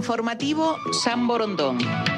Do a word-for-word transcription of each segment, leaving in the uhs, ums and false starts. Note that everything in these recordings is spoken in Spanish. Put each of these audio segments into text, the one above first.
Informativo San Borondón.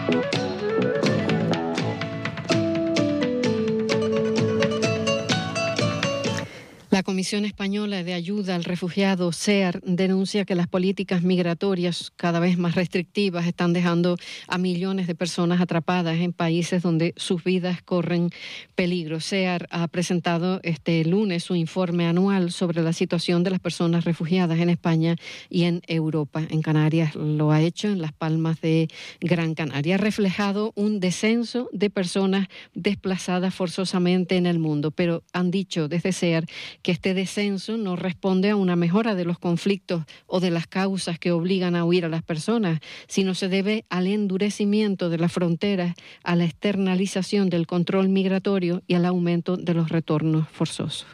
La Comisión Española de Ayuda al Refugiado, C E A R, denuncia que las políticas migratorias cada vez más restrictivas están dejando a millones de personas atrapadas en países donde sus vidas corren peligro. C E A R ha presentado este lunes su informe anual sobre la situación de las personas refugiadas en España y en Europa. En Canarias lo ha hecho, en Las Palmas de Gran Canaria. Ha reflejado un descenso de personas desplazadas forzosamente en el mundo, pero han dicho desde C E A R que este descenso no responde a una mejora de los conflictos o de las causas que obligan a huir a las personas, sino se debe al endurecimiento de las fronteras, a la externalización del control migratorio y al aumento de los retornos forzosos.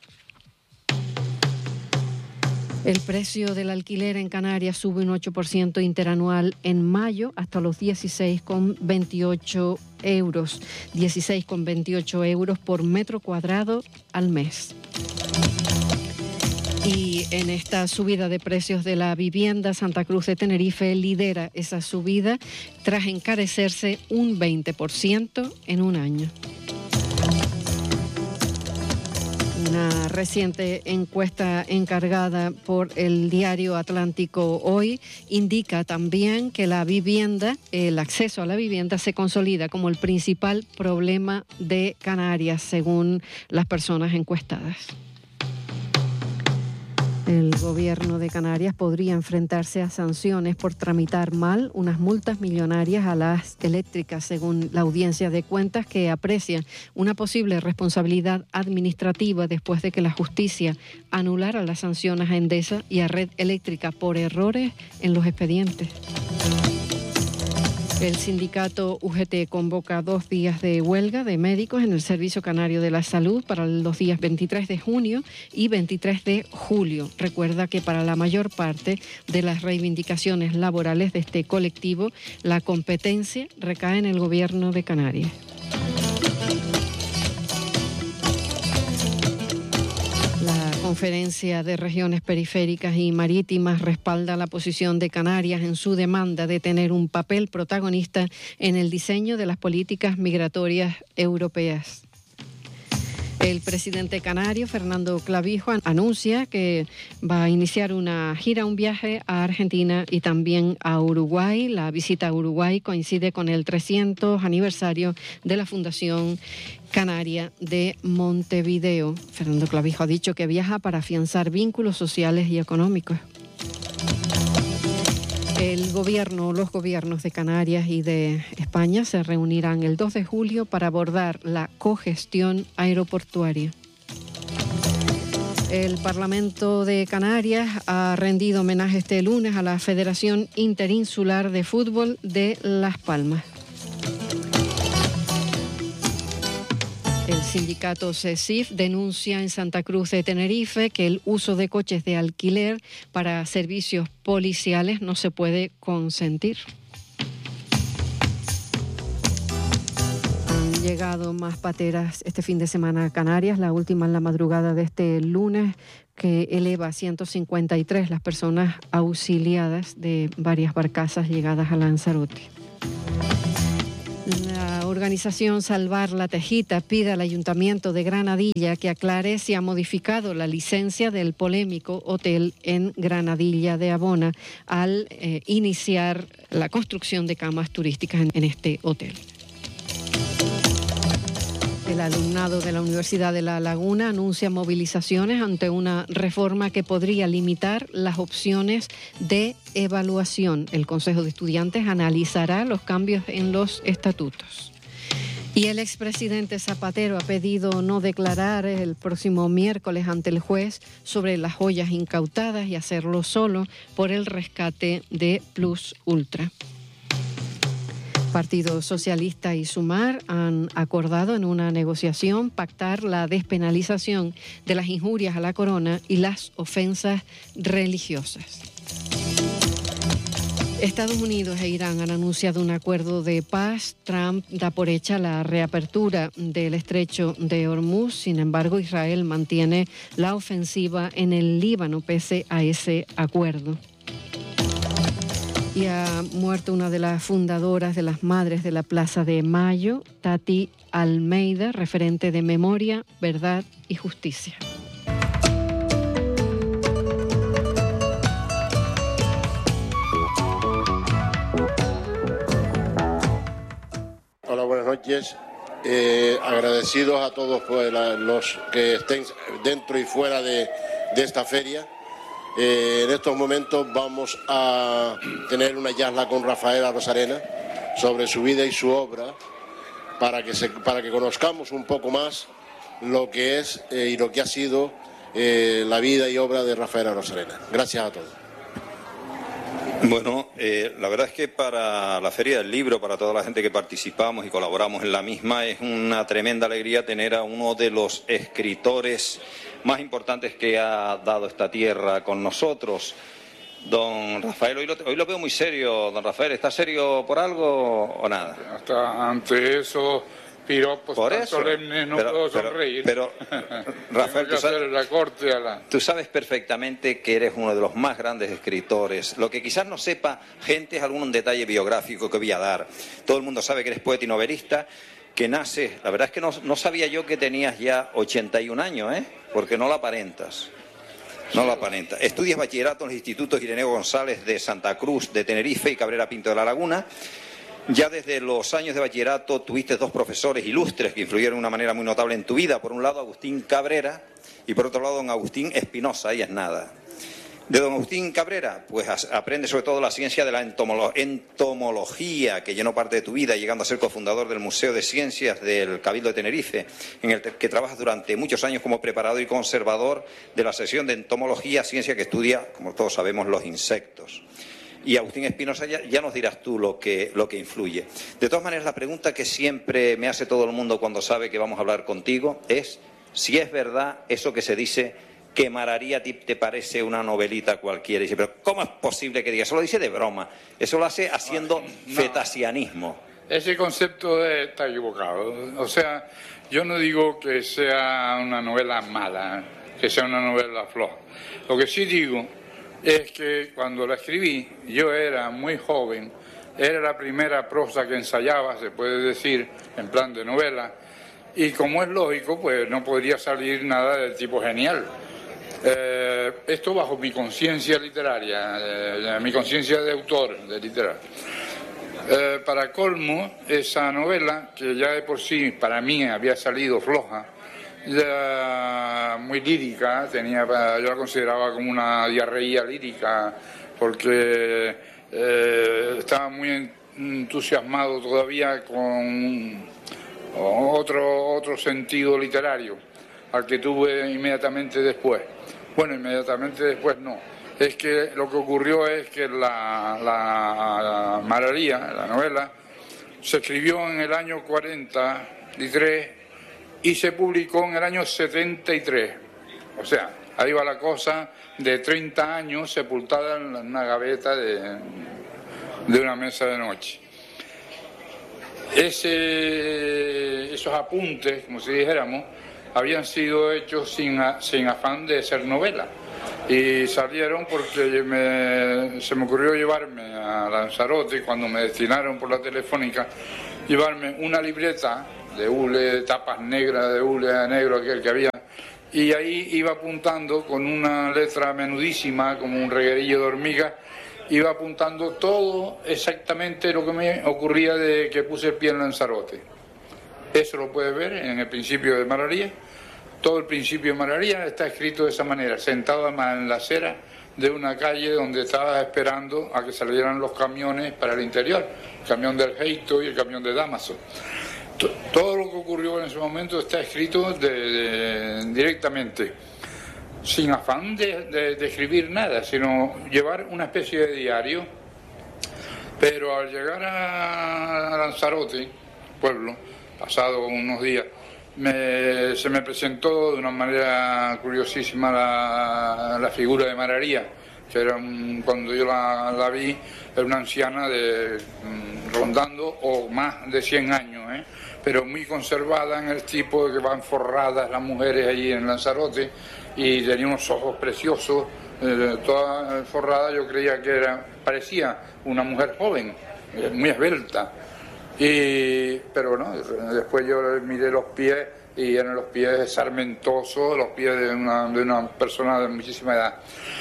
El precio del alquiler en Canarias sube un ocho por ciento interanual en mayo hasta los dieciséis coma veintiocho euros. dieciséis coma veintiocho euros por metro cuadrado al mes. Y en esta subida de precios de la vivienda, Santa Cruz de Tenerife lidera esa subida tras encarecerse un veinte por ciento en un año. Una reciente encuesta encargada por el diario Atlántico Hoy indica también que la vivienda, el acceso a la vivienda se consolida como el principal problema de Canarias, según las personas encuestadas. El gobierno de Canarias podría enfrentarse a sanciones por tramitar mal unas multas millonarias a las eléctricas, según la Audiencia de Cuentas, que aprecia una posible responsabilidad administrativa después de que la justicia anulara las sanciones a Endesa y a Red Eléctrica por errores en los expedientes. El sindicato U G T convoca dos días de huelga de médicos en el Servicio Canario de la Salud para los días veintitrés de junio y veintitrés de julio. Recuerda que para la mayor parte de las reivindicaciones laborales de este colectivo, la competencia recae en el Gobierno de Canarias. La Conferencia de Regiones Periféricas y Marítimas respalda la posición de Canarias en su demanda de tener un papel protagonista en el diseño de las políticas migratorias europeas. El presidente canario, Fernando Clavijo, anuncia que va a iniciar una gira, un viaje a Argentina y también a Uruguay. La visita a Uruguay coincide con el trescientos aniversario de la Fundación Canaria de Montevideo. Fernando Clavijo ha dicho que viaja para afianzar vínculos sociales y económicos. El gobierno, los gobiernos de Canarias y de España se reunirán el dos de julio para abordar la cogestión aeroportuaria. El Parlamento de Canarias ha rendido homenaje este lunes a la Federación Interinsular de Fútbol de Las Palmas. El sindicato CESIF denuncia en Santa Cruz de Tenerife que el uso de coches de alquiler para servicios policiales no se puede consentir. Han llegado más pateras este fin de semana a Canarias, la última en la madrugada de este lunes, que eleva a ciento cincuenta y tres las personas auxiliadas de varias barcazas llegadas a Lanzarote. La organización Salvar la Tejita pide al Ayuntamiento de Granadilla que aclare si ha modificado la licencia del polémico hotel en Granadilla de Abona al eh, iniciar la construcción de camas turísticas en, en este hotel. El alumnado de la Universidad de La Laguna anuncia movilizaciones ante una reforma que podría limitar las opciones de evaluación. El Consejo de Estudiantes analizará los cambios en los estatutos. Y el expresidente Zapatero ha pedido no declarar el próximo miércoles ante el juez sobre las joyas incautadas y hacerlo solo por el rescate de Plus Ultra. Partido Socialista y Sumar han acordado en una negociación pactar la despenalización de las injurias a la corona y las ofensas religiosas. Estados Unidos e Irán han anunciado un acuerdo de paz. Trump da por hecha la reapertura del estrecho de Hormuz. Sin embargo, Israel mantiene la ofensiva en el Líbano pese a ese acuerdo. Y ha muerto una de las fundadoras de las Madres de la Plaza de Mayo, Tati Almeida, referente de Memoria, Verdad y Justicia. Hola, buenas noches. Eh, agradecidos a todos pues, la, los que estén dentro y fuera de, de esta feria. Eh, en estos momentos vamos a tener una charla con Rafael Arozarena sobre su vida y su obra para que, se, para que conozcamos un poco más lo que es eh, y lo que ha sido eh, la vida y obra de Rafael Arozarena. Gracias a todos. Bueno, eh, la verdad es que para la Feria del Libro, para toda la gente que participamos y colaboramos en la misma, es una tremenda alegría tener a uno de los escritores más importantes que ha dado esta tierra con nosotros. Don Rafael, hoy lo, hoy lo veo muy serio. Don Rafael, ¿está serio por algo o nada? Hasta ante eso, piropos por tan eso. solemnes no pero, puedo pero, sonreír. Pero, Rafael, tú sabes, la corte a la... tú sabes perfectamente que eres uno de los más grandes escritores. Lo que quizás no sepa gente es algún detalle biográfico que voy a dar. Todo el mundo sabe que eres poeta y novelista, que nace... La verdad es que no, no sabía yo que tenías ya ochenta y un años, ¿eh? Porque no la aparentas. No la aparenta. Estudias bachillerato en los institutos Ireneo González de Santa Cruz, de Tenerife y Cabrera Pinto de la Laguna. Ya desde los años de bachillerato tuviste dos profesores ilustres que influyeron de una manera muy notable en tu vida. Por un lado, Agustín Cabrera y por otro lado, don Agustín Espinosa, ahí es nada. De don Agustín Cabrera, pues aprende sobre todo la ciencia de la entomolo- entomología, que llenó parte de tu vida, llegando a ser cofundador del Museo de Ciencias del Cabildo de Tenerife, en el que trabajas durante muchos años como preparador y conservador de la sección de entomología, ciencia que estudia, como todos sabemos, los insectos. Y Agustín Espinosa, ya, ya nos dirás tú lo que, lo que influye. De todas maneras, la pregunta que siempre me hace todo el mundo cuando sabe que vamos a hablar contigo es si es verdad eso que se dice que Mararía te parece una novelita cualquiera. Y dice, pero ¿cómo es posible que diga? Eso lo dice de broma. Eso lo hace haciendo no, fetasianismo. Ese concepto está equivocado. O sea, yo no digo que sea una novela mala, que sea una novela floja. Lo que sí digo es que cuando la escribí, yo era muy joven, era la primera prosa que ensayaba, se puede decir, en plan de novela, y como es lógico, pues no podría salir nada del tipo genial. Eh, esto bajo mi conciencia literaria, eh, mi conciencia de autor, de literario. Eh, para colmo, esa novela, que ya de por sí para mí había salido floja, ya muy lírica, tenía, yo la consideraba como una diarrea lírica, porque eh, estaba muy entusiasmado todavía con otro, otro sentido literario, al que tuve inmediatamente después. Bueno, inmediatamente después no. Es que lo que ocurrió es que la, la, la Mararía, la novela, se escribió en el año cuarenta y tres y se publicó en el año setenta y tres. O sea, ahí va la cosa de treinta años sepultada en una gaveta de, de una mesa de noche. Ese, esos apuntes, como si dijéramos, habían sido hechos sin, sin afán de ser novela. Y salieron porque me, se me ocurrió llevarme a Lanzarote, cuando me destinaron por la telefónica, llevarme una libreta de hule, de tapas negras, de hule negro aquel que había, y ahí iba apuntando con una letra menudísima, como un reguerillo de hormigas, iba apuntando todo exactamente lo que me ocurría de que puse el pie en Lanzarote. Eso lo puedes ver en el principio de Mararía. Todo el principio de Mararía está escrito de esa manera, sentado en la acera de una calle donde estaba esperando a que salieran los camiones para el interior, el camión del Heito y el camión de Damaso. Todo lo que ocurrió en ese momento está escrito de, de, directamente, sin afán de, de, de escribir nada, sino llevar una especie de diario. Pero al llegar a Lanzarote, pueblo, pasado unos días, me, se me presentó de una manera curiosísima la, la figura de Mararía, que era un, cuando yo la, la vi, era una anciana de rondando o más de cien años, ¿eh? Pero muy conservada en el tipo de que van forradas las mujeres allí en Lanzarote, y tenía unos ojos preciosos, eh, toda forrada, yo creía que era, parecía una mujer joven, eh, muy esbelta. Y, pero no, después yo miré los pies y eran los pies sarmentosos, los pies de una, de una persona de muchísima edad.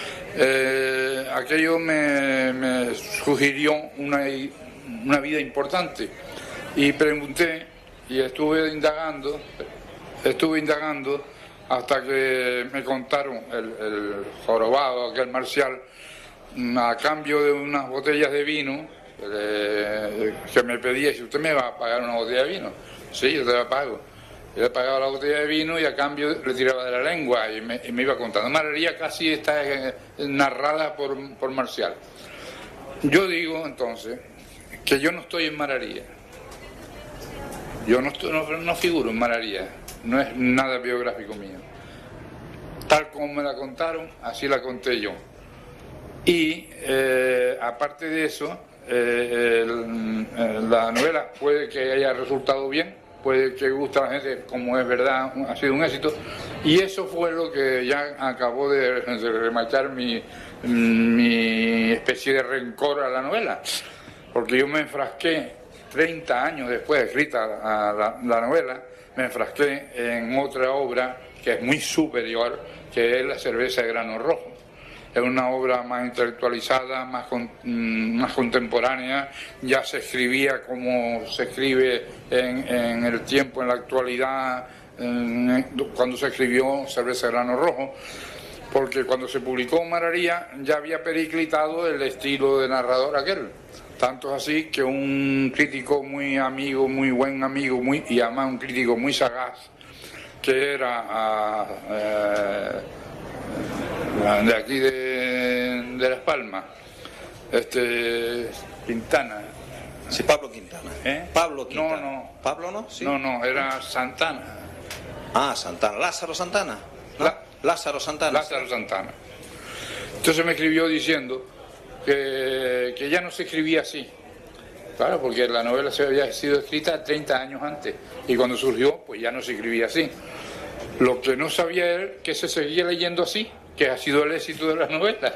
Eh, aquello me, me sugirió una, una vida importante y pregunté y estuve indagando, estuve indagando hasta que me contaron el, el jorobado, aquel marcial, a cambio de unas botellas de vino, eh, que me pedía, si usted me va a pagar una botella de vino, sí, yo te la pago. Yo le pagaba la botella de vino y a cambio le tiraba de la lengua y me, y me iba contando. Mararía casi está eh, narrada por, por Marcial. Yo digo entonces que yo no estoy en Mararía. Yo no, estoy, no, no figuro en Mararía. No es nada biográfico mío. Tal como me la contaron, así la conté yo. Y eh, aparte de eso, eh, el, la novela puede que haya resultado bien, puede que guste a la gente, como es verdad, ha sido un éxito, y eso fue lo que ya acabó de, de remachar mi, mi especie de rencor a la novela, porque yo me enfrasqué treinta años después de escrita la, la novela, me enfrasqué en otra obra que es muy superior, que es La cerveza de grano rojo. Es una obra más intelectualizada, más, con, más contemporánea, ya se escribía como se escribe en, en el tiempo, en la actualidad, en, cuando se escribió Cerveza de grano rojo, porque cuando se publicó Mararía ya había periclitado el estilo de narrador aquel. Tanto es así que un crítico muy amigo, muy buen amigo, muy, y además un crítico muy sagaz, que era... Uh, uh, de aquí de, de Las Palmas, este Quintana. Sí, Pablo Quintana. ¿Eh? Pablo Quintana. No, no. ¿Pablo no? Sí. No, no, era Santana. Ah, Santana. Lázaro Santana. ¿No? La... Lázaro Santana. Lázaro Santana. Entonces me escribió diciendo que, que ya no se escribía así. Claro, porque la novela se había sido escrita treinta años antes y cuando surgió, pues ya no se escribía así. Lo que no sabía él, que se seguía leyendo así, que ha sido el éxito de la novela.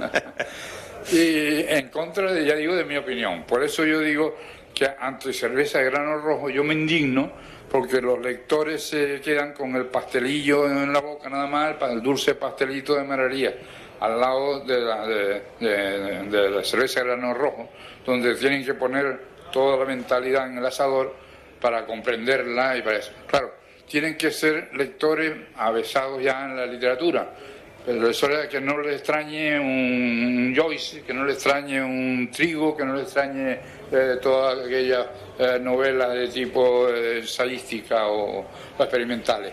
Y en contra de, ya digo, de mi opinión. Por eso yo digo que ante Cerveza de grano rojo yo me indigno, porque los lectores se quedan con el pastelillo en la boca nada más, el dulce pastelito de Mararía, al lado de la, de, de, de la Cerveza de grano rojo, donde tienen que poner toda la mentalidad en el asador para comprenderla y para eso. Claro, tienen que ser lectores avesados ya en la literatura, pero eso es que no les extrañe un Joyce, que no les extrañe un Trigo, que no les extrañe eh, todas aquellas eh, novelas de tipo eh, ensayística o experimentales.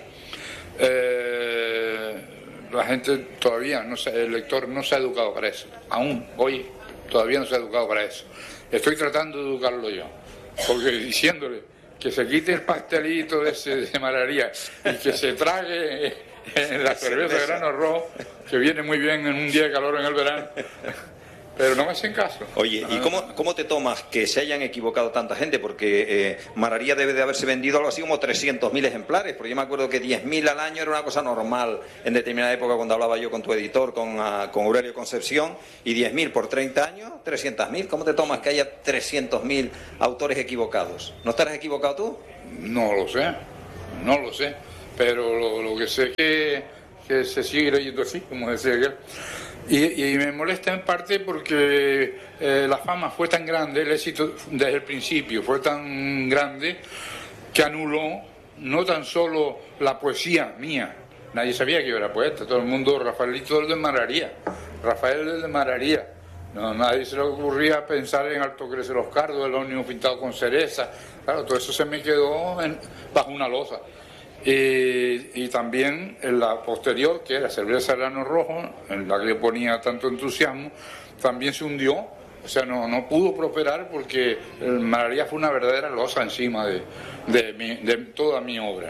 Eh, la gente todavía, no se, el lector no se ha educado para eso, aún hoy todavía no se ha educado para eso. Estoy tratando de educarlo yo, porque diciéndole que se quite el pastelito de, ese, de Mararía y que se trague en la cerveza de grano rojo, que viene muy bien en un día de calor en el verano, pero no me hacen caso. Oye, ¿y cómo, cómo te tomas que se hayan equivocado tanta gente? Porque eh, Mararía debe de haberse vendido algo así como trescientos mil ejemplares, porque yo me acuerdo que diez mil al año era una cosa normal en determinada época cuando hablaba yo con tu editor, con, uh, con Aurelio Concepción, y diez mil por treinta años, trescientos mil. ¿Cómo te tomas que haya trescientos mil autores equivocados? ¿No estarás equivocado tú? No lo sé, no lo sé, pero lo, lo que sé es que, que se sigue leyendo así, como decía aquel. Y, y me molesta en parte porque eh, la fama fue tan grande, el éxito desde el principio fue tan grande que anuló no tan solo la poesía mía, nadie sabía que yo era poeta, todo el mundo, Rafaelito de Mararía, Rafael de Mararía, no, nadie se le ocurría pensar en Alto Crece los Cardos, el ómnibus pintado con cereza, claro, todo eso se me quedó en, bajo una losa. Y, y también en la posterior, que era Cerveza de grano rojo, en la que yo ponía tanto entusiasmo, también se hundió, o sea, no, no pudo prosperar porque el Mararía fue una verdadera losa encima de, de, mi, de toda mi obra.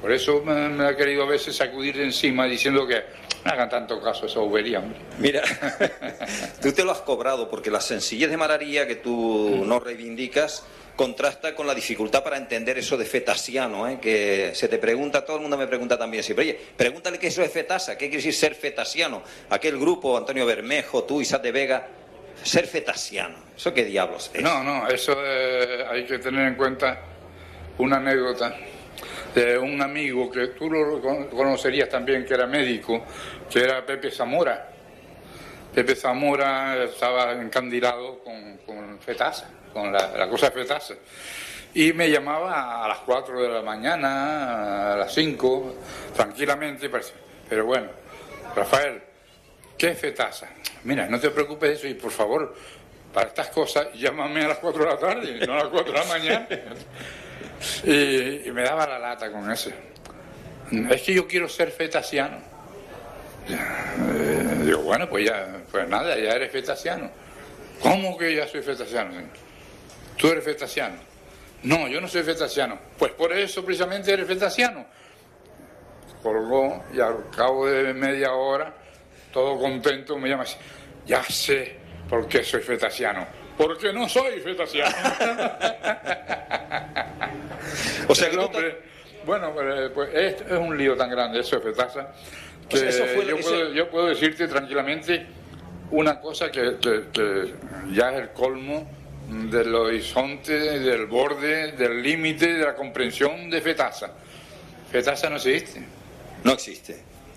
Por eso me, me ha querido a veces sacudir de encima diciendo que no hagan tanto caso a esa bobería, hombre. Mira, tú te lo has cobrado porque la sencillez de Mararía que tú nos reivindicas contrasta con la dificultad para entender eso de fetasiano, ¿eh? Que se te pregunta, todo el mundo me pregunta también siempre, oye, pregúntale qué eso es fetasa, qué quiere decir ser fetasiano. Aquel grupo, Antonio Bermejo, tú, Isaac de Vega, ser fetasiano, ¿eso qué diablos es? No, no, eso eh, hay que tener en cuenta una anécdota de un amigo que tú lo conocerías también, que era médico, que era Pepe Zamora. Pepe Zamora estaba encandilado con, con fetasa, con la, la cosa de fetasa. Y me llamaba a las cuatro de la mañana, a las cinco, tranquilamente, pero bueno, Rafael, ¿qué es fetasa? Mira, no te preocupes de eso y por favor, para estas cosas, llámame a las cuatro de la tarde, no a las cuatro de la mañana. Y, y me daba la lata con eso. Es que yo quiero ser fetasiano. Eh, digo, bueno, pues ya, pues nada, ya eres fetasiano. ¿Cómo que ya soy fetasiano? ¿Tú eres fetasiano? No, yo no soy fetasiano. Pues por eso precisamente eres fetasiano. Colgó y al cabo de media hora, todo contento, me llama así, ya sé por qué soy fetasiano. Porque no soy fetasiano. O sea, que el hombre, te... bueno, pues es, es un lío tan grande eso de fetasa, que o sea, eso fue, yo, ese... puedo, yo puedo decirte tranquilamente una cosa que, que, que ya es el colmo del horizonte, del borde, del límite de la comprensión de fetasa. Fetasa no existe. No existe.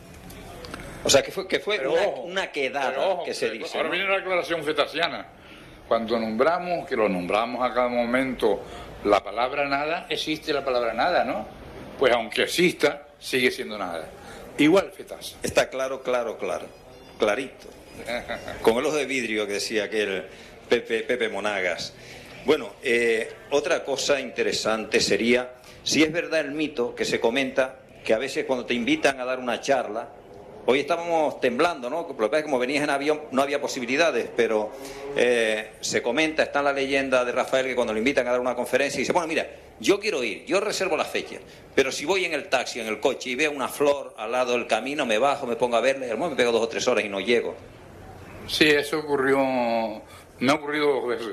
O sea, que fue, que fue una, ojo, una quedada ojo, que se pero, dice. Ahora ¿no? viene la aclaración fetasiana. Cuando nombramos, que lo nombramos a cada momento, la palabra nada, existe la palabra nada, ¿no? Pues aunque exista, sigue siendo nada. Igual fetasa. Está claro, claro, claro. Clarito. Con el ojo de vidrio que decía aquel Pepe, Pepe Monagas. Bueno, eh, otra cosa interesante sería, si es verdad el mito que se comenta, que a veces cuando te invitan a dar una charla, hoy estábamos temblando, ¿no? Lo que pasa es que como venías en avión no había posibilidades, pero eh, se comenta, está en la leyenda de Rafael, que cuando le invitan a dar una conferencia dice, bueno, mira, yo quiero ir, yo reservo la fecha, pero si voy en el taxi, en el coche y veo una flor al lado del camino, me bajo, me pongo a verla y al momento me pego dos o tres horas y no llego. Sí, eso ocurrió, me ha ocurrido dos veces.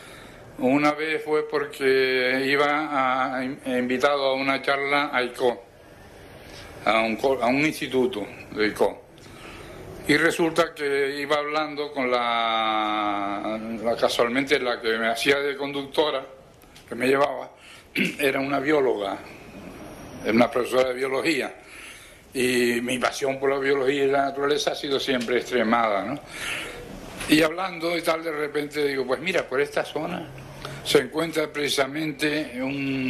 Una vez fue porque iba a, a, invitado a una charla a I C O, a un, a un instituto de I C O. Y resulta que iba hablando con la, la casualmente la que me hacía de conductora, que me llevaba, era una bióloga, una profesora de biología. Y mi pasión por la biología y la naturaleza ha sido siempre extremada, ¿no? Y hablando y tal, de repente digo, pues mira, por esta zona se encuentra precisamente un,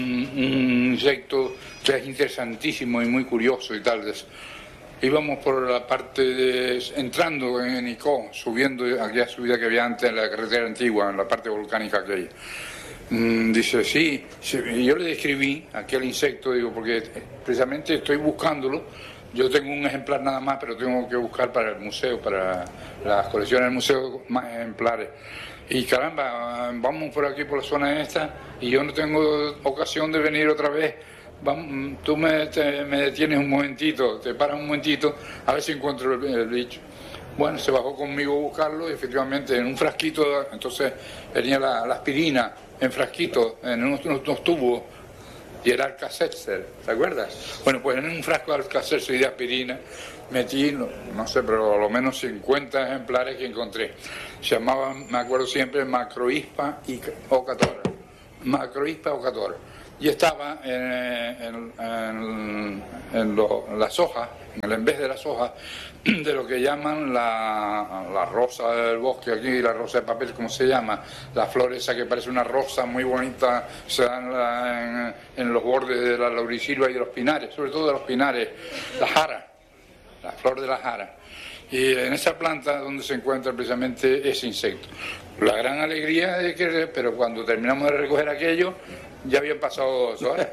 un insecto que es interesantísimo y muy curioso y tal. Íbamos por la parte de, entrando en I C O, subiendo aquella subida que había antes en la carretera antigua, en la parte volcánica aquella. Mm, dice, sí, sí, y yo le describí aquel insecto, digo, porque precisamente estoy buscándolo. Yo tengo un ejemplar nada más, pero tengo que buscar para el museo, para las colecciones del museo, más ejemplares. Y caramba, vamos por aquí, por la zona esta, y yo no tengo ocasión de venir otra vez. Vamos, tú me, te, me detienes un momentito, te paras un momentito, a ver si encuentro el, el bicho. Bueno, se bajó conmigo a buscarlo y efectivamente en un frasquito, entonces venía la, la aspirina en frasquito, en unos, unos tubos, y era Alka-Seltzer, ¿te acuerdas? Bueno, pues en un frasco de Alka-Seltzer y de aspirina metí, no, no sé, pero a lo menos cincuenta ejemplares que encontré. Se llamaban, me acuerdo siempre, Macrohispa y Ocatora. Macrohispa Ocatora. Y estaba en, en, en, en, lo, en las hojas, en el en vez de las hojas, de lo que llaman la, la rosa del bosque, aquí la rosa de papel, ¿cómo se llama? La flor esa que parece una rosa muy bonita, se da en, la, en, en los bordes de la laurisilva y de los pinares, sobre todo de los pinares, la jara, la flor de la jara. Y en esa planta donde se encuentra precisamente ese insecto. La gran alegría de que, pero cuando terminamos de recoger aquello, ya habían pasado dos horas.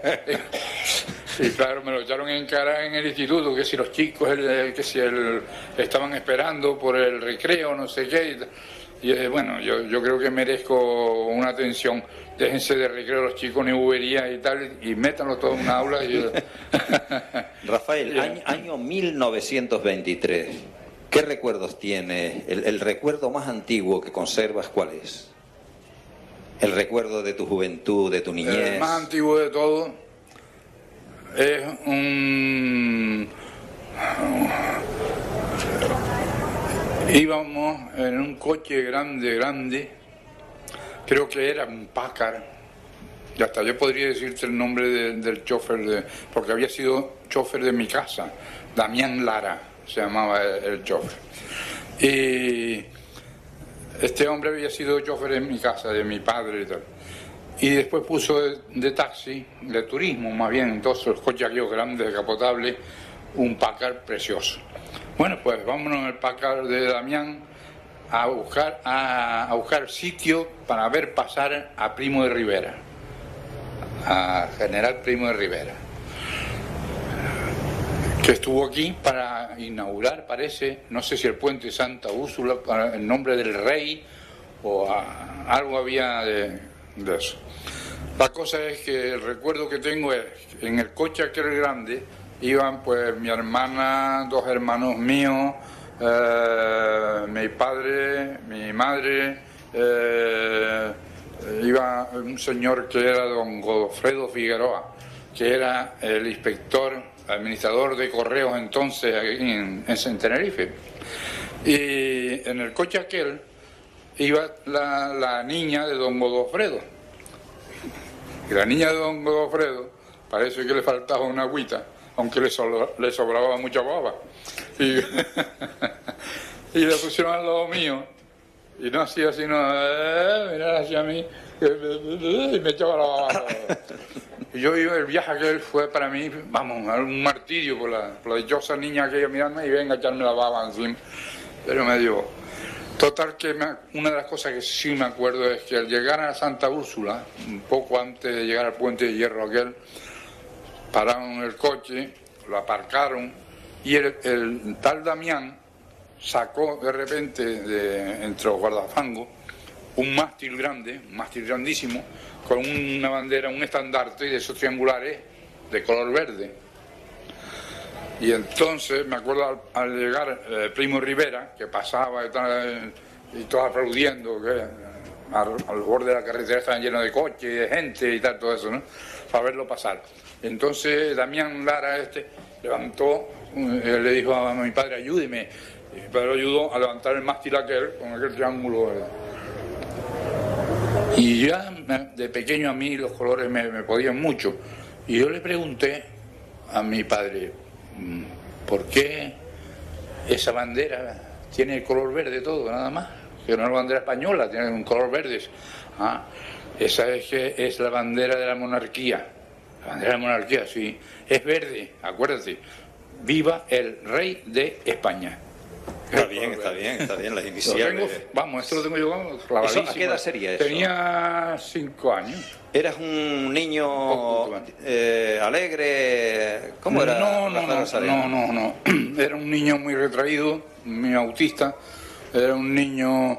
Y claro, me lo echaron en cara en el instituto, que si los chicos, el, que si el, estaban esperando por el recreo, no sé qué. Y, y bueno, yo, yo creo que merezco una atención. Déjense de recreo los chicos, ni boberías y tal, y métanlo todo en una aula y, Rafael, año, año mil novecientos veintitrés, ¿qué recuerdos tiene? El, el recuerdo más antiguo que conservas, ¿cuál es? El recuerdo de tu juventud, de tu niñez. El más antiguo de todo es un... Íbamos en un coche grande, grande, creo que era un Packard, y hasta yo podría decirte el nombre de, del chofer, de, porque había sido chofer de mi casa, Damián Lara se llamaba el, el chofer. Y este hombre había sido chofer de mi casa, de mi padre y tal. Y después puso de, de taxi, de turismo más bien, entonces los coches aquellos grandes, descapotables, un Packard precioso. Bueno, pues vámonos en el Packard de Damián a buscar, a, a buscar sitio para ver pasar a Primo de Rivera, a General Primo de Rivera, que estuvo aquí para inaugurar, parece, no sé si el puente Santa Úrsula, para el nombre del rey, o a, algo había de, de eso. La cosa es que el recuerdo que tengo es, en el coche aquel grande, iban pues mi hermana, dos hermanos míos, eh, mi padre, mi madre, eh, iba un señor que era don Godofredo Figueroa, que era el inspector, administrador de correos entonces aquí en, en Tenerife. Y en el coche aquel iba la, la niña de don Godofredo. Y la niña de don Godofredo parece que le faltaba una agüita, aunque le, so, le sobraba mucha baba. Y, y le pusieron al lado mío, y no hacía sino eh, mirar hacia mí, y me echaba la baba. Y yo iba, el viaje aquel fue para mí, vamos, un martirio por la, por la dichosa niña que iba a mirarme y venga a echarme la baba encima. Pero me dio. Total que me, una de las cosas que sí me acuerdo es que al llegar a Santa Úrsula, un poco antes de llegar al puente de hierro aquel, pararon el coche, lo aparcaron y el, el tal Damián sacó de repente de, entre los guardafangos un mástil grande, un mástil grandísimo, con una bandera, un estandarte de esos triangulares de color verde. Y entonces me acuerdo al, al llegar eh, Primo Rivera, que pasaba y, tal, y todos aplaudiendo, que al, al borde de la carretera estaban llenos de coches y de gente y tal, todo eso, ¿no? Para verlo pasar. Entonces Damián Lara este levantó, eh, le dijo a mi padre, ayúdeme. Y mi padre lo ayudó a levantar el mástil aquel, con aquel triángulo. Eh. Y ya de pequeño a mí los colores me, me podían mucho. Y yo le pregunté a mi padre, ¿por qué esa bandera tiene el color verde todo, nada más? Que no es la bandera española, tiene un color verde. Ah, esa es que es la bandera de la monarquía. La bandera de la monarquía, sí. Es verde, acuérdate. Viva el rey de España. Está bien, está bien, está bien, las iniciales. Tengo, vamos, esto lo tengo yo clavadísimo. ¿A qué edad sería eso? Tenía cinco años. ¿Eras un niño eh, alegre? ¿Cómo era? No, no, no, no, no, no. Era un niño muy retraído, muy autista. Era un niño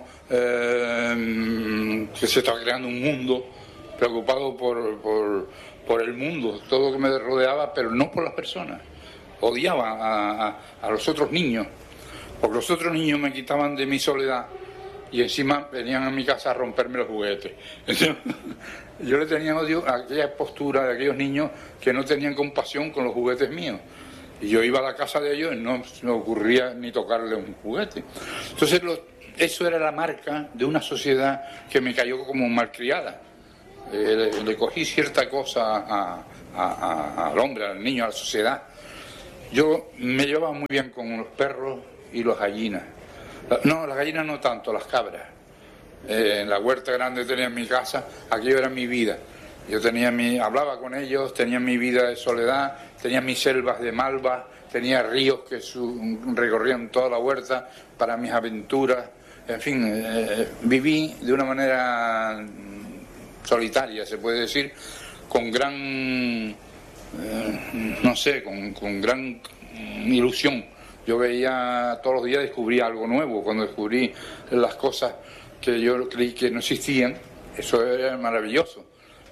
eh, que se estaba creando un mundo, preocupado por, por, por el mundo, todo lo que me rodeaba, pero no por las personas. Odiaba a, a, a los otros niños. Porque los otros niños me quitaban de mi soledad y encima venían a mi casa a romperme los juguetes. Entonces, yo le tenía odio a aquella postura de aquellos niños que no tenían compasión con los juguetes míos. Y yo iba a la casa de ellos y no me ocurría ni tocarle un juguete. Entonces, lo, eso era la marca de una sociedad que me cayó como malcriada. Eh, le, le cogí cierta cosa a, a, a, al hombre, al niño, a la sociedad. Yo me llevaba muy bien con los perros y las gallinas. No, las gallinas no tanto, las cabras. Eh, en la huerta grande que tenía en mi casa, aquello era mi vida. Yo tenía mi, hablaba con ellos, tenía mi vida de soledad, tenía mis selvas de malva, tenía ríos que su, recorrían toda la huerta para mis aventuras. En fin, eh, viví de una manera solitaria, se puede decir, con gran, eh, no sé, con, con gran ilusión. Yo veía todos los días, descubría algo nuevo. Cuando descubrí las cosas que yo creí que no existían, eso era maravilloso.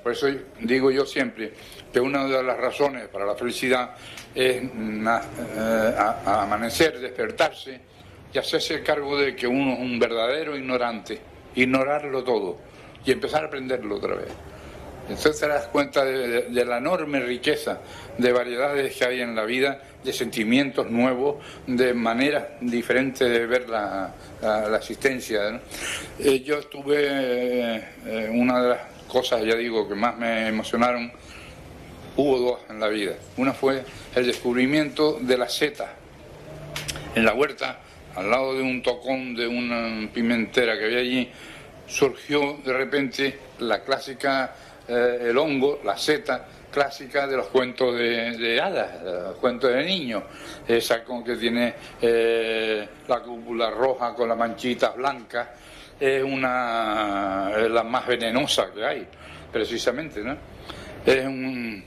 Por eso digo yo siempre que una de las razones para la felicidad es a, a, a amanecer, despertarse y hacerse cargo de que uno es un verdadero ignorante, ignorarlo todo y empezar a aprenderlo otra vez. Entonces te das cuenta de, de, de la enorme riqueza de variedades que hay en la vida, de sentimientos nuevos, de maneras diferentes de ver la, la, la existencia, ¿no? Eh, yo estuve, eh, una de las cosas, ya digo, que más me emocionaron, hubo dos en la vida. Una fue el descubrimiento de la seta en la huerta, al lado de un tocón de una pimentera que había allí. Surgió de repente la clásica, eh, el hongo, la seta clásica de los cuentos de, de hadas, los cuentos de niños, esa con que tiene eh, la cúpula roja con las manchitas blancas, es una, es la más venenosa que hay, precisamente, ¿no? Es un,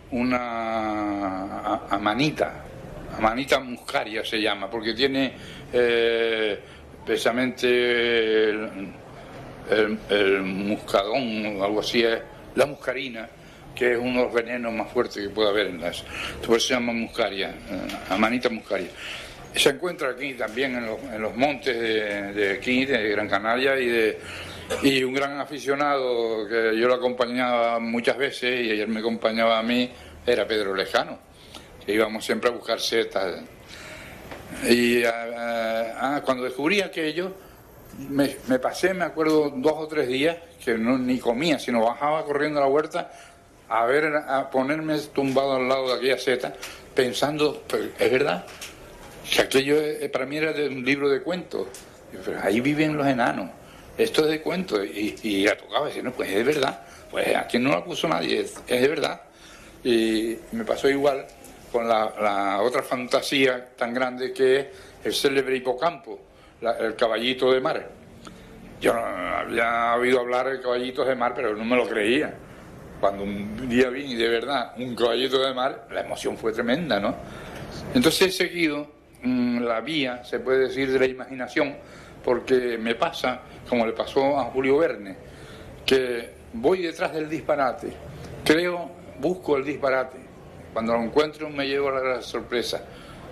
una amanita, amanita muscaria se llama, porque tiene eh, precisamente el, el, el muscadón o algo así, es la muscarina, que es uno de los venenos más fuertes que puede haber en las... Por eso se llama muscaria, eh, amanita muscaria. Se encuentra aquí también en los, en los montes de, de aquí, de Gran Canaria, y, de, y un gran aficionado que yo lo acompañaba muchas veces, y ayer me acompañaba a mí, era Pedro Lejano, que íbamos siempre a buscar setas. Y ah, cuando descubrí aquello, me, me pasé, me acuerdo, dos o tres días, que no, ni comía, sino bajaba corriendo a la huerta a ver, a ponerme tumbado al lado de aquella seta, pensando, pues, es verdad, que aquello para mí era de un libro de cuentos, pero ahí viven los enanos, esto es de cuentos, y, y la tocaba y decía, no, pues es verdad, pues aquí no lo puso nadie, es, es de verdad. Y me pasó igual con la, la otra fantasía tan grande que es el célebre hipocampo, la, el caballito de mar. Yo no había oído hablar de caballitos de mar, pero no me lo creía. Cuando un día vi, y de verdad, un caballito de mar, la emoción fue tremenda, ¿no? Entonces he seguido mmm, la vía, se puede decir, de la imaginación, porque me pasa, como le pasó a Julio Verne, que voy detrás del disparate, creo, busco el disparate, cuando lo encuentro me llevo a la sorpresa,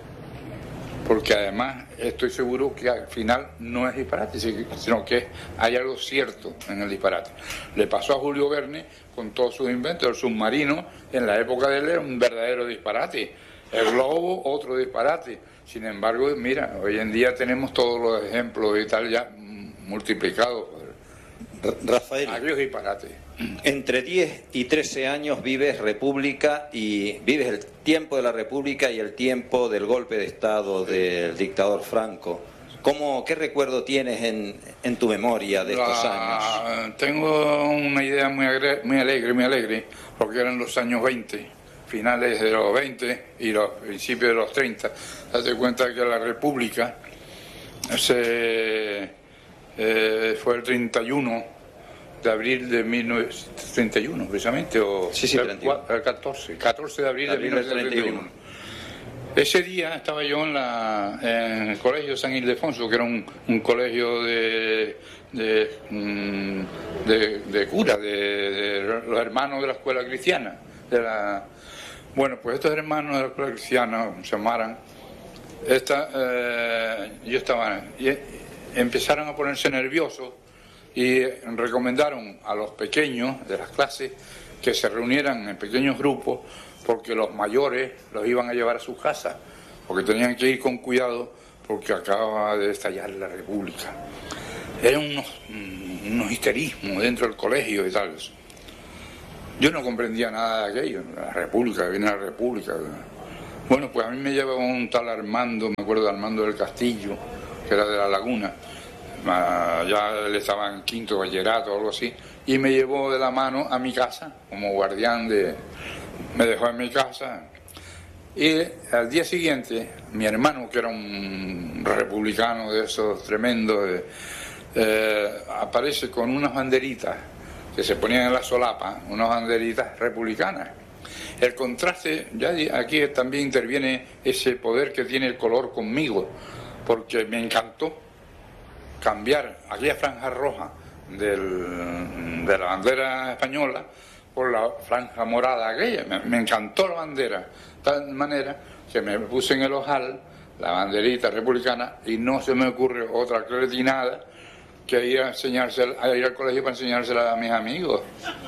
porque además estoy seguro que al final no es disparate, sino que hay algo cierto en el disparate. Le pasó a Julio Verne con todos sus inventos, el submarino, en la época de él era un verdadero disparate, el globo otro disparate. Sin embargo, mira, hoy en día tenemos todos los ejemplos y tal ya multiplicados. Rafael, aquellos disparates. Entre diez y trece años vives República y vives el tiempo de la República y el tiempo del golpe de Estado del dictador Franco. ¿Cómo, qué recuerdo tienes en, en tu memoria de estos la, años? Tengo una idea muy, agre, muy alegre, muy alegre, porque eran los años veinte, finales de los veinte y los principios de los treinta. Date cuenta que la República se, eh, fue el treinta y uno de abril de mil novecientos treinta y uno, precisamente, o sí, sí, el, el catorce, catorce de abril de, de mil novecientos treinta y uno. Ese día estaba yo en, la, en el colegio San Ildefonso, que era un, un colegio de, de, de, de cura, de, de los hermanos de la escuela cristiana. De la, bueno, pues estos hermanos de la escuela cristiana se llamaran, esta, eh, yo estaba, y empezaron a ponerse nerviosos y recomendaron a los pequeños de las clases que se reunieran en pequeños grupos, porque los mayores los iban a llevar a sus casas, porque tenían que ir con cuidado, porque acababa de estallar la República. Eran unos, unos histerismos dentro del colegio y tal. Yo no comprendía nada de aquello, la República, viene la República. Bueno, pues a mí me llevaba un tal Armando, me acuerdo de Armando del Castillo, que era de La Laguna, ya él estaba en quinto bachillerato o algo así, y me llevó de la mano a mi casa, como guardián de... me dejó en mi casa, y al día siguiente mi hermano, que era un republicano de esos tremendos, eh, eh, aparece con unas banderitas que se ponían en la solapa, unas banderitas republicanas. El contraste, ya aquí también interviene ese poder que tiene el color conmigo, porque me encantó cambiar aquella franja roja del, de la bandera española por la franja morada aquella. Me, me encantó la bandera, de tal manera que me puse en el ojal la banderita republicana y no se me ocurre otra cretinada que ir a enseñársela, a ir al colegio para enseñársela a mis amigos.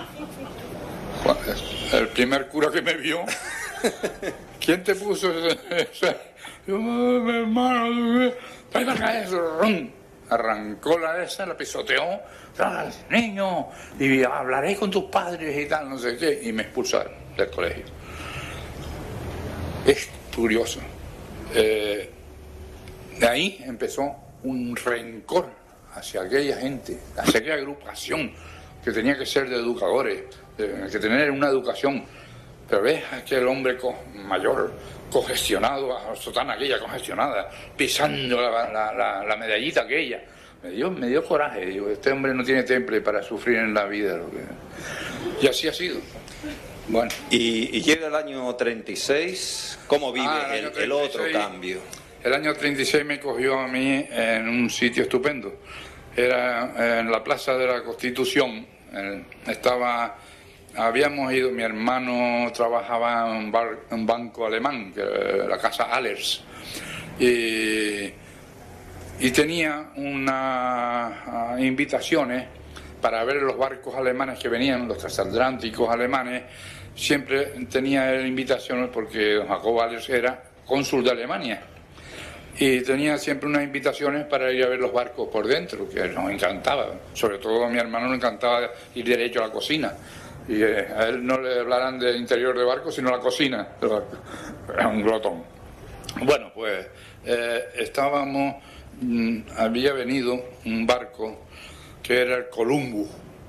El primer cura que me vio, ¿quién te puso ese? Yo, mi hermano, trae para eso. Arrancó la esa, la pisoteó, niño, y hablaré con tus padres y tal, no sé qué, y me expulsaron del colegio. Es curioso. Eh, de ahí empezó un rencor hacia aquella gente, hacia aquella agrupación que tenía que ser de educadores, de, que tener una educación. Pero ves a aquel hombre co mayor, congestionado, a la sotana aquella congestionada, pisando la, la, la, la medallita aquella. Me dio, me dio coraje, digo, este hombre no tiene temple para sufrir en la vida. Lo que... Y así ha sido. Bueno. Y, y llega el año treinta y seis, ¿cómo vive ah, el, el, el otro cambio? El año treinta y seis me cogió a mí en un sitio estupendo. Era en la Plaza de la Constitución. Estaba, habíamos ido, mi hermano trabajaba en un, bar, un banco alemán, que era la casa Allers, y, y tenía unas invitaciones para ver los barcos alemanes que venían, los transatlánticos alemanes. Siempre tenía invitaciones porque don Jacob Allers era cónsul de Alemania y tenía siempre unas invitaciones para ir a ver los barcos por dentro, que nos encantaba. Sobre todo a mi hermano le encantaba ir derecho a la cocina, y eh, a él no le hablaran del interior de barco sino la cocina del barco. Era un glotón. Bueno, pues eh, estábamos, mmm, había venido un barco que era el Columbus,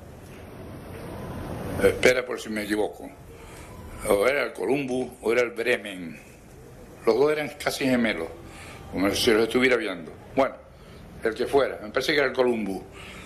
espera por si me equivoco, o era el Columbus o era el Bremen. Los dos eran casi gemelos, como si los estuviera viendo. Bueno, el que fuera, me parece que era el Columbus.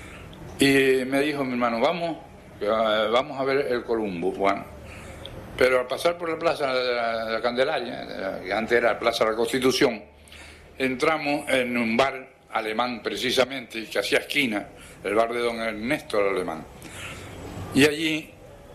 Y me dijo mi hermano, vamos, vamos a ver el Columbus. Bueno, pero al pasar por la Plaza de la, de la Candelaria, de la, que antes era la Plaza de la Constitución, entramos en un bar alemán precisamente, que hacía esquina, el bar de don Ernesto el alemán. Y allí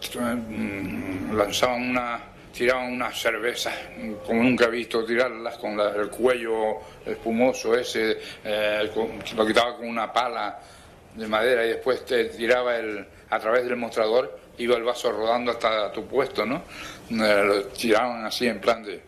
lanzaban una, tiraban unas cervezas, como nunca he visto tirarlas, con la, el cuello espumoso ese, eh, con, lo quitaba con una pala de madera y después te tiraba el, a través del mostrador, iba el vaso rodando hasta tu puesto, ¿no? Eh, lo tiraban así en plan de...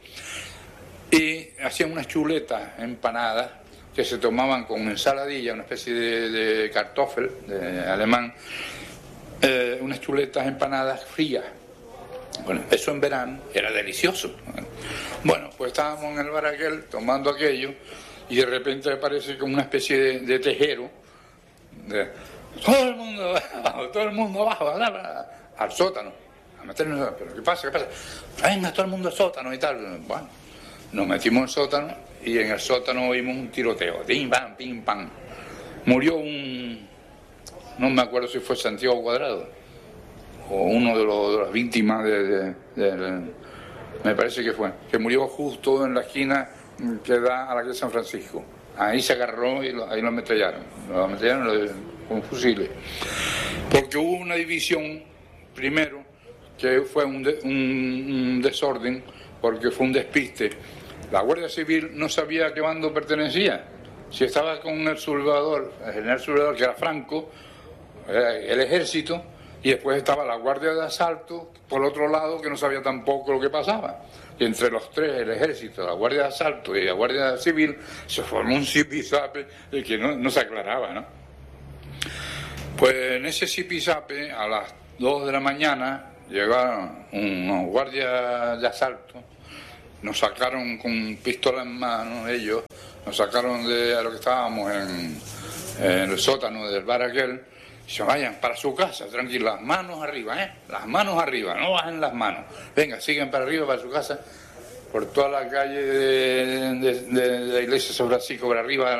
Y hacían unas chuletas empanadas que se tomaban con ensaladilla, una especie de, de kartoffel de alemán, eh, unas chuletas empanadas frías. Bueno, eso en verano era delicioso. Bueno, pues estábamos en el bar aquel tomando aquello y de repente aparece como una especie de, de tejero. De, todo el mundo abajo, todo el mundo abajo, al sótano, a meternos. ¿Pero qué pasa? ¿Qué pasa? Venga, todo el mundo al sótano y tal. Bueno, nos metimos al sótano y en el sótano oímos un tiroteo. Pim, pam, pim, pam. Murió un... no me acuerdo si fue Santiago Cuadrado o uno de, los, de las víctimas de, de, de, de... me parece que fue, que murió justo en la esquina que da a la calle San Francisco. Ahí se agarró y lo, ahí lo ametrallaron. Lo ametrallaron con fusiles. Porque hubo una división, primero, que fue un, de, un, un desorden, porque fue un despiste. La Guardia Civil no sabía a qué bando pertenecía. Si estaba con el sublevador, el general sublevador, que era Franco, el ejército, y después estaba la Guardia de Asalto, por otro lado, que no sabía tampoco lo que pasaba. Y entre los tres, el ejército, la Guardia de Asalto y la Guardia Civil, se formó un zipizape de que no, no se aclaraba, ¿no? Pues en ese zipizape, a las dos de la mañana, llegaron unos guardias de asalto, nos sacaron con pistola en mano, ellos, nos sacaron de a lo que estábamos en, en el sótano del bar aquel, y se vayan para su casa, tranquilos, las manos arriba, ¿eh? Las manos arriba, no bajen las manos. Venga, siguen para arriba, para su casa, por toda la calle de, de, de, de la iglesia San Francisco, por arriba.